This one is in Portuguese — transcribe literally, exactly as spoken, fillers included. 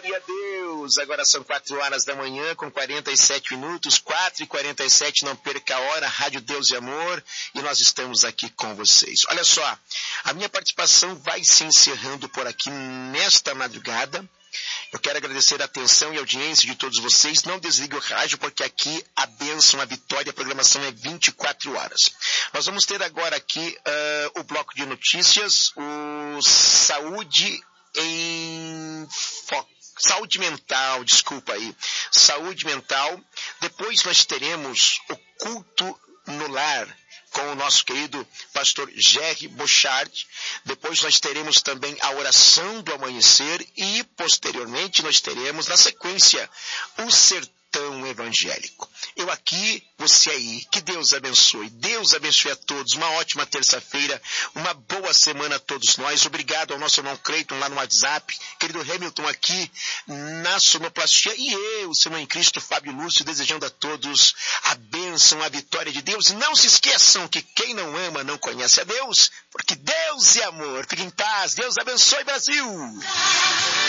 Glória a Deus! Agora são quatro horas da manhã com quarenta e sete minutos, quatro e quarenta e sete, não perca a hora, Rádio Deus e Amor, e nós estamos aqui com vocês. Olha só, a minha participação vai se encerrando por aqui nesta madrugada. Eu quero agradecer a atenção e a audiência de todos vocês. Não desligue o rádio, porque aqui a bênção, a vitória, a programação é vinte e quatro horas. Nós vamos ter agora aqui uh, o bloco de notícias, o Saúde em Foco. Saúde mental, desculpa aí. Saúde mental. Depois nós teremos o culto no lar, com o nosso querido pastor Jerry Bochard. Depois nós teremos também a oração do amanhecer e, posteriormente, nós teremos, na sequência, o sertão evangélico. Eu aqui, você aí. Que Deus abençoe. Deus abençoe a todos. Uma ótima terça-feira, uma boa semana a todos nós. Obrigado ao nosso irmão Cleiton lá no WhatsApp, querido Hamilton aqui na sonoplastia, e eu, seu irmão em Cristo, Fábio Lúcio, desejando a todos a bênção, a vitória de Deus. E não se esqueçam que quem não ama não conhece a Deus, porque Deus é amor. Fique em paz. Deus abençoe, Brasil.